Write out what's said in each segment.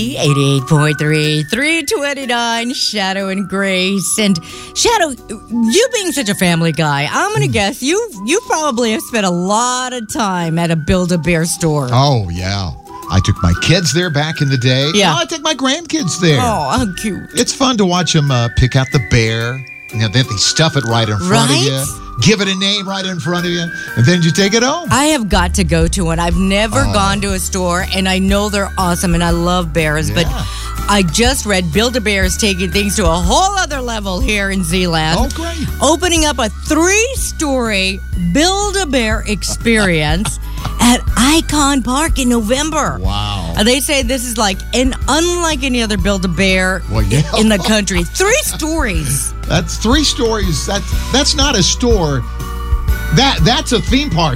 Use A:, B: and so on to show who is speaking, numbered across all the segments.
A: 88.3, 329, Shadow and Grace. And Shadow, you being such a family guy, I'm going to guess you probably have spent a lot of time at a Build-A-Bear store.
B: Oh, yeah. I took my kids there back in the day.
A: Yeah.
B: Now I take my grandkids there.
A: Oh, how cute.
B: It's fun to watch them pick out the bear. Then they stuff it right in front of you. Give it a name right in front of you. And then you take it home.
A: I have got to go to one. I've never gone to a store, and I know they're awesome, and I love bears.
B: Yeah.
A: But I just read Build-A-Bear is taking things to a whole other level here in Zealand.
B: Oh, great.
A: Opening up a 3-story Build-A-Bear experience at Icon Park in November.
B: Wow.
A: They say this is unlike any other Build-A-Bear in the country. 3 stories.
B: That's 3 stories. That's not a store. That's a theme park.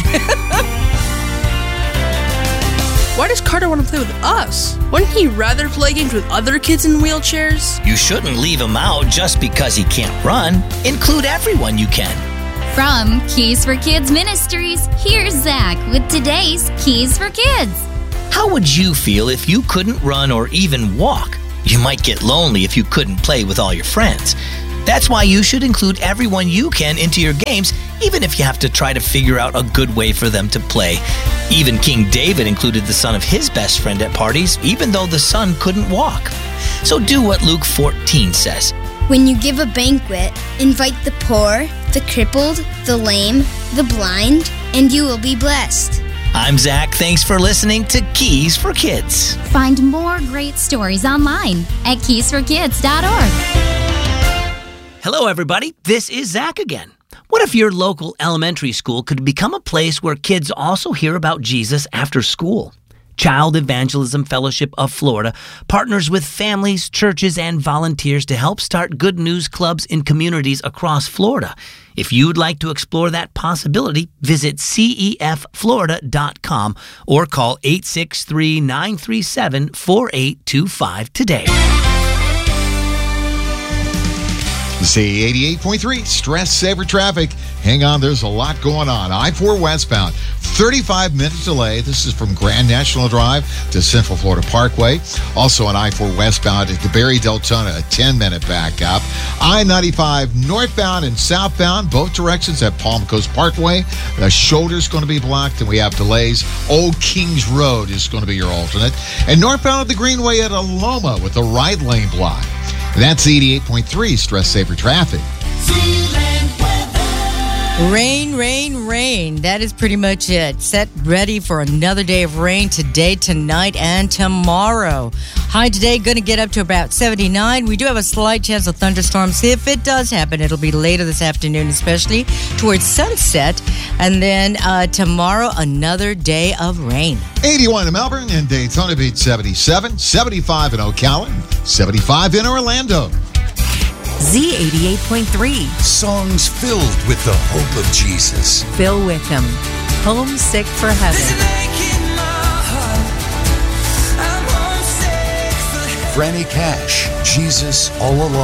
C: Why does Carter want to play with us? Wouldn't he rather play games with other kids in wheelchairs?
D: You shouldn't leave him out just because he can't run. Include everyone you can.
E: From Keys for Kids Ministries, here's Zach with today's Keys for Kids.
D: How would you feel if you couldn't run or even walk? You might get lonely if you couldn't play with all your friends. That's why you should include everyone you can into your games, even if you have to try to figure out a good way for them to play. Even King David included the son of his best friend at parties, even though the son couldn't walk. So do what Luke 14 says.
F: When you give a banquet, invite the poor, the crippled, the lame, the blind, and you will be blessed.
D: I'm Zach. Thanks for listening to Keys for Kids.
E: Find more great stories online at keysforkids.org.
D: Hello, everybody. This is Zach again. What if your local elementary school could become a place where kids also hear about Jesus after school? Child Evangelism Fellowship of Florida partners with families, churches, and volunteers to help start good news clubs in communities across Florida. If you'd like to explore that possibility, visit cefflorida.com or call 863-937-4825 today.
B: See 88.3, Stress Saver Traffic. Hang on, there's a lot going on. I-4 westbound, 35-minute delay. This is from Grand National Drive to Central Florida Parkway. Also on I-4 westbound at DeBerry Deltona, a 10-minute backup. I-95 northbound and southbound, both directions at Palm Coast Parkway. The shoulder's going to be blocked, and we have delays. Old Kings Road is going to be your alternate. And northbound at the Greenway at Aloma with the right lane blocked. That's 88.3 Stress Saver Traffic.
A: Rain, rain, rain. That is pretty much it. Set ready for another day of rain today, tonight, and tomorrow. High today, going to get up to about 79. We do have a slight chance of thunderstorms. If it does happen, it'll be later this afternoon, especially towards sunset. And then tomorrow, another day of rain.
B: 81 in Melbourne and Daytona Beach, 77. 75 in Ocala. 75 in Orlando.
G: Z88.3.
H: Songs filled with the hope of Jesus.
G: Phil Wickham. Homesick for Heaven.
H: Franny Cash. Jesus All Along.